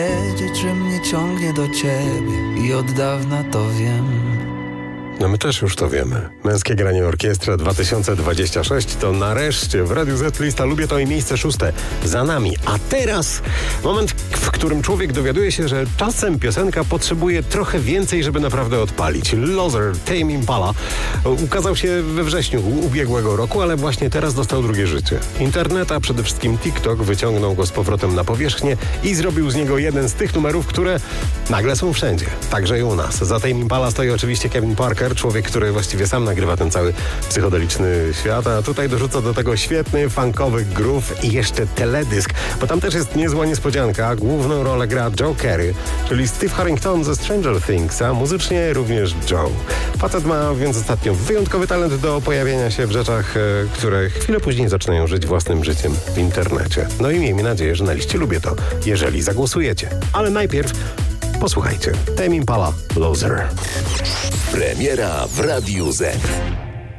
Wiedzieć, że mnie ciągnie do ciebie i od dawna to wiem. No my też już to wiemy. Męskie granie orkiestra 2026 to nareszcie w Radiu Z lista Lubię to i miejsce 6 za nami. A teraz moment, w którym człowiek dowiaduje się, że czasem piosenka potrzebuje trochę więcej, żeby naprawdę odpalić. Loser, Tame Impala ukazał się we wrześniu ubiegłego roku, ale właśnie teraz dostał drugie życie. Internet, a przede wszystkim TikTok wyciągnął go z powrotem na powierzchnię i zrobił z niego jeden z tych numerów, które nagle są wszędzie. Także i u nas. Za Tame Impala stoi oczywiście Kevin Parker, człowiek, który właściwie sam nagrywa ten cały psychodeliczny świat, a tutaj dorzuca do tego świetny, funkowy groove i jeszcze teledysk, bo tam też jest niezła niespodzianka. Główną rolę gra Joe Carey, czyli Steve Harrington ze Stranger Things, a muzycznie również Joe. Facet ma więc ostatnio wyjątkowy talent do pojawienia się w rzeczach, które chwilę później zaczynają żyć własnym życiem w internecie. No i miejmy nadzieję, że na liście Lubię to, jeżeli zagłosujecie. Ale najpierw posłuchajcie. Tame Impala, Loser. Premiera w Radiu Z.